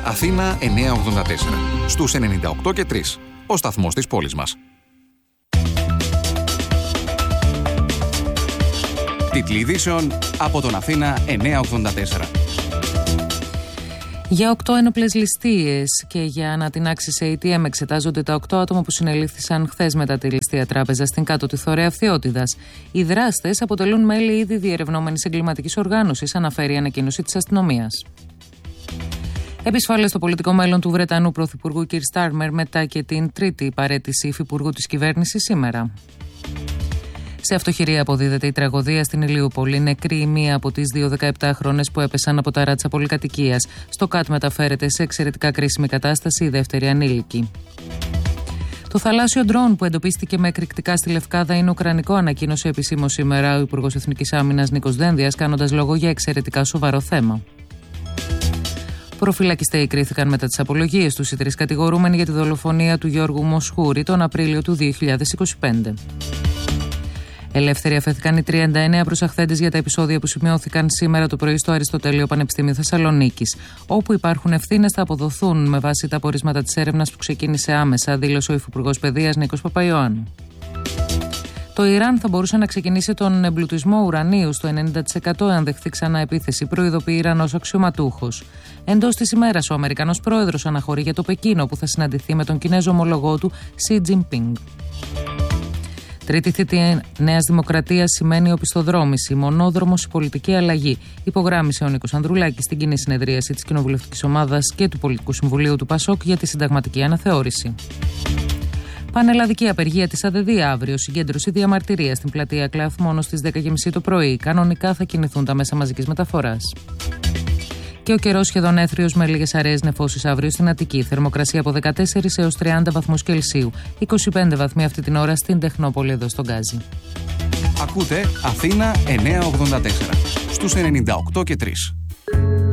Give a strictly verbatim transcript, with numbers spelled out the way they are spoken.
Αθήνα εννιακόσια ογδόντα τέσσερα. Στους ενενήντα οκτώ και τρία. Ο σταθμός της πόλης μας. Τίτλοι ειδήσεων από τον Αθήνα εννιακόσια ογδόντα τέσσερα. Για οκτώ ένοπλες ληστείες και για ανατινάξεις σε έι τι εμ εξετάζονται τα οκτώ άτομα που συνελήφθησαν χθες μετά τη ληστεία τράπεζα στην Κάτωτη Θωρέα Φθιώτιδας. Οι δράστες αποτελούν μέλη ήδη διερευνόμενης εγκληματικής οργάνωσης, αναφέρει η ανακοίνωση της αστυνομίας. Επισφάλεια στο πολιτικό μέλλον του Βρετανού Πρωθυπουργού Κιρ Στάρμερ μετά και την τρίτη παραίτηση υφυπουργού της κυβέρνησης σήμερα. Σε αυτοχειρία αποδίδεται η τραγωδία στην Ηλιούπολη. Νεκρή η μία από τις δύο δεκαεπτάχρονες που έπεσαν από τα ράτσα πολυκατοικίας. Στο ΚΑΤ μεταφέρεται σε εξαιρετικά κρίσιμη κατάσταση η δεύτερη ανήλικη. Το θαλάσσιο ντρόν που εντοπίστηκε με εκρηκτικά στη Λευκάδα είναι ουκρανικό, ανακοίνωσε επισήμως σήμερα ο Υπουργός Εθνικής Άμυνας Νίκος Δένδιας, κάνοντας λόγο για εξαιρετικά σοβαρό θέμα. Προφυλακιστέοι κρίθηκαν μετά τις απολογίες τους οι τρεις κατηγορούμενοι για τη δολοφονία του Γιώργου Μοσχούρη τον Απρίλιο του δύο χιλιάδες είκοσι πέντε. Ελεύθεροι αφέθηκαν οι τριάντα εννέα προσαχθέντες για τα επεισόδια που σημειώθηκαν σήμερα το πρωί στο Αριστοτέλειο Πανεπιστήμιο Θεσσαλονίκης. Όπου υπάρχουν ευθύνες θα αποδοθούν με βάση τα απορίσματα της έρευνας που ξεκίνησε άμεσα, δήλωσε ο Υφυπουργός Παιδείας Νίκος Παπαϊωάννου. Το Ιράν θα μπορούσε να ξεκινήσει τον εμπλουτισμό ουρανίου στο ενενήντα τοις εκατό αν δεχθεί ξανά επίθεση, προειδοποιεί Ιρανός αξιωματούχος. Εντός της ημέρας, ο Αμερικανός πρόεδρος αναχωρεί για το Πεκίνο, που θα συναντηθεί με τον Κινέζο ομολογό του Σι Τζινπίνγκ. Τρίτη θητεία Νέας Δημοκρατίας σημαίνει οπισθοδρόμηση, μονόδρομος, η πολιτική αλλαγή, υπογράμμισε ο Νίκος Ανδρουλάκης στην κοινή συνεδρίαση της Κοινοβουλευτικής Ομάδας και του Πολιτικού Συμβουλίου του ΠΑΣΟΚ για τη συνταγματική αναθεώρηση. Πανελλαδική απεργία της ΑΔΕΔΗ αύριο, συγκέντρωση διαμαρτυρία στην πλατεία Κλαθ μόνο στις δέκα και μισή το πρωί. Κανονικά θα κινηθούν τα μέσα μαζικής μεταφοράς. Και ο καιρός σχεδόν έθριος με λίγες αραιές νεφώσεις αύριο στην Αττική. Θερμοκρασία από δεκατέσσερα έως τριάντα βαθμούς Κελσίου. είκοσι πέντε βαθμοί αυτή την ώρα στην Τεχνόπολη εδώ στον Γκάζι. Ακούτε Αθήνα εννιακόσια ογδόντα τέσσερα στους ενενήντα οκτώ και τρία.